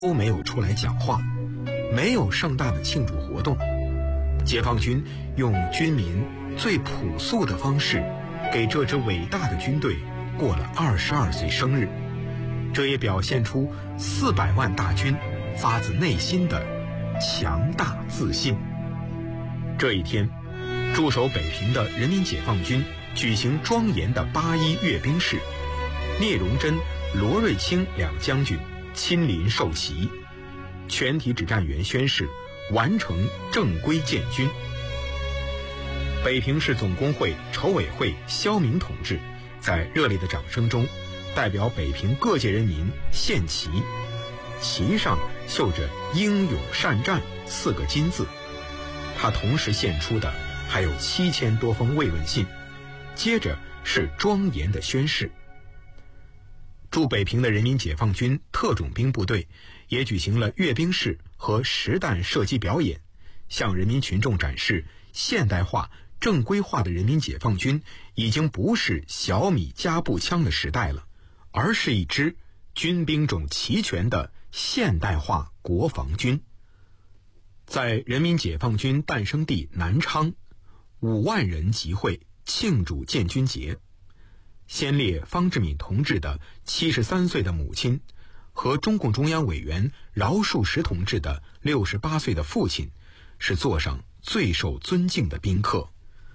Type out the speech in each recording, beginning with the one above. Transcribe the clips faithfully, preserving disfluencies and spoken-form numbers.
都没有出来讲话，没有盛大的庆祝活动。解放军用军民最朴素的方式，给这支伟大的军队过了二十二岁生日。这也表现出四百万大军发自内心的强大自信。这一天，驻守北平的人民解放军举行庄严的八一阅兵式，聂荣臻、罗瑞卿两将军亲临受袭，全体指战员宣誓完成正规建军。北平市总工会筹委会肖明同志在热烈的掌声中，代表北平各界人民献旗，旗上绣着英勇善战四个金字。他同时献出的还有七千多封慰问信，接着是庄严的宣誓。驻北平的人民解放军特种兵部队也举行了阅兵式和实弹射击表演，向人民群众展示现代化正规化的人民解放军已经不是小米加步枪的时代了，而是一支军兵种齐全的现代化国防军。在人民解放军诞生地南昌，五万人集会庆祝建军节。先烈方志敏同志的七十三岁的母亲和中共中央委员饶漱石同志的六十八岁的父亲是座上最受尊敬的宾客。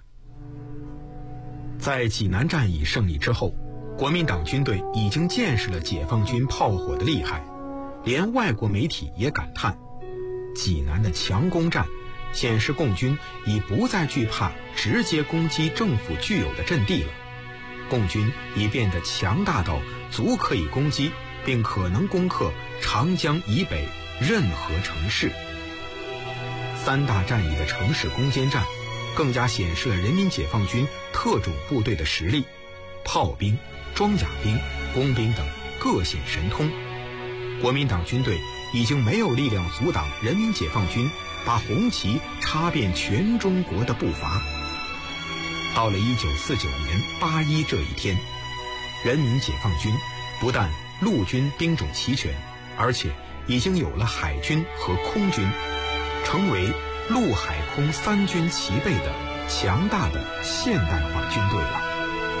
在济南战役胜利之后，国民党军队已经见识了解放军炮火的厉害，连外国媒体也感叹，济南的强攻战显示共军已不再惧怕直接攻击政府具有的阵地了，共军已变得强大到足可以攻击并可能攻克长江以北任何城市。三大战役的城市攻坚战更加显示了人民解放军特种部队的实力，炮兵、装甲兵、工兵等各显神通。国民党军队已经没有力量阻挡人民解放军把红旗插遍全中国的步伐。到了一九四九年八一这一天，人民解放军不但陆军兵种齐全，而且已经有了海军和空军，成为陆海空三军齐备的强大的现代化军队了。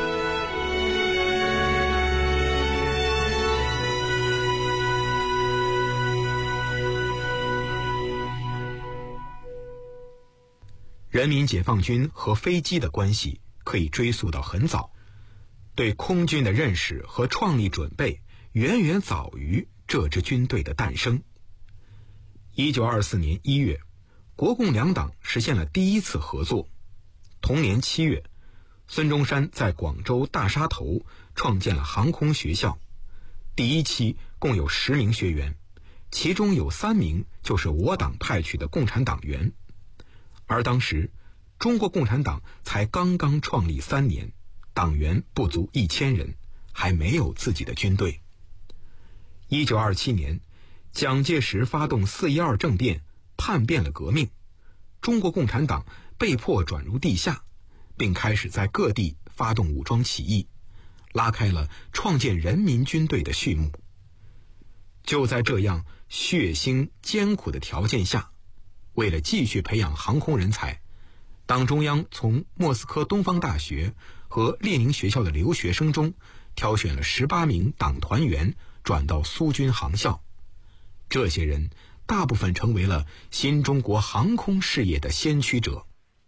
人民解放军和飞机的关系可以追溯到很早，对空军的认识和创立准备远远早于这支军队的诞生。一九二四年一月，国共两党实现了第一次合作。同年七月，孙中山在广州大沙头创建了航空学校，第一期共有十名学员，其中有三名就是我党派去的共产党员。而当时中国共产党才刚刚创立三年，党员不足一千人，还没有自己的军队。一九二七年，蒋介石发动四一二政变，叛变了革命，中国共产党被迫转入地下，并开始在各地发动武装起义，拉开了创建人民军队的序幕。就在这样血腥艰苦的条件下，为了继续培养航空人才，党中央从莫斯科东方大学和列宁学校的留学生中挑选了十八名党团员转到苏军航校。这些人大部分成为了新中国航空事业的先驱者。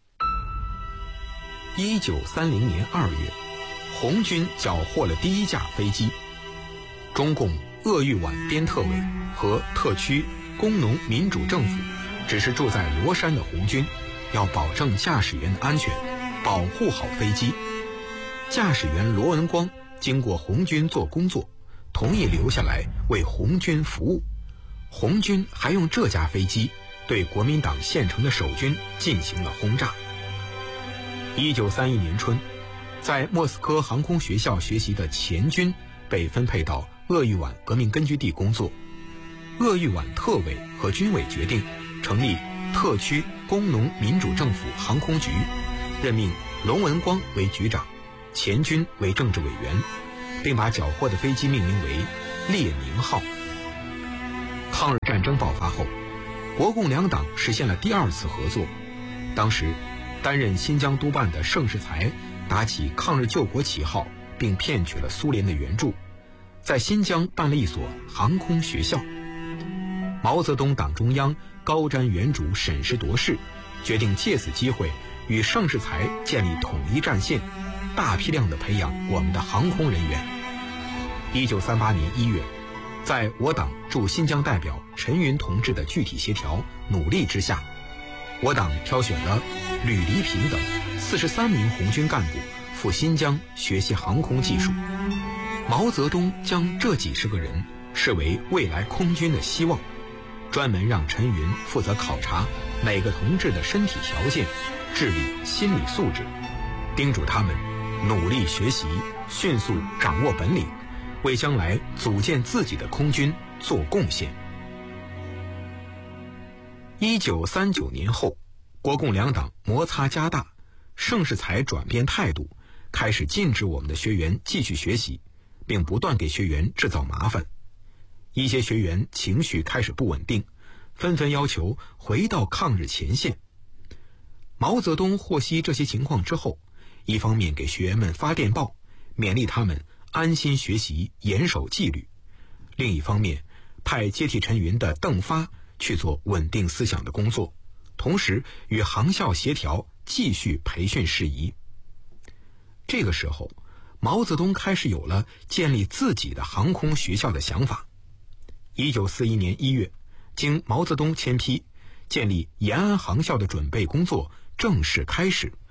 一九三零年二月，红军缴获了第一架飞机。中共鄂豫皖边特委和特区工农民主政府只是住在罗山的红军要保证驾驶员的安全，保护好飞机。驾驶员罗文光经过红军做工作，同意留下来为红军服务。红军还用这架飞机对国民党县城的守军进行了轰炸。一九三一年春，在莫斯科航空学校学习的钱军被分配到鄂豫皖革命根据地工作。鄂豫皖特委和军委决定成立特区工农民主政府航空局，任命龙文光为局长，钱军为政治委员，并把缴获的飞机命名为列宁号。 抗日战争爆发后，国共两党实现了第二次合作。当时担任新疆督办的盛世才打起抗日救国旗号，并骗取了苏联的援助，在新疆办了一所航空学校。毛泽东党中央高瞻远瞩，审时度势，决定借此机会与盛世才建立统一战线，大批量的培养我们的航空人员。一九三八年一月，在我党驻新疆代表陈云同志的具体协调努力之下，我党挑选了吕黎平等四十三名红军干部赴新疆学习航空技术。毛泽东将这几十个人视为未来空军的希望，专门让陈云负责考察每个同志的身体条件、智力、心理素质，叮嘱他们努力学习，迅速掌握本领，为将来组建自己的空军做贡献。一九三九年后，国共两党摩擦加大，盛世才转变态度，开始禁止我们的学员继续学习，并不断给学员制造麻烦。一些学员情绪开始不稳定，纷纷要求回到抗日前线。毛泽东获悉这些情况之后，一方面给学员们发电报，勉励他们安心学习，严守纪律；另一方面，派接替陈云的邓发去做稳定思想的工作，同时与航校协调继续培训事宜。这个时候，毛泽东开始有了建立自己的航空学校的想法。一九四一年一月，经毛泽东签批，建立延安航校的准备工作正式开始。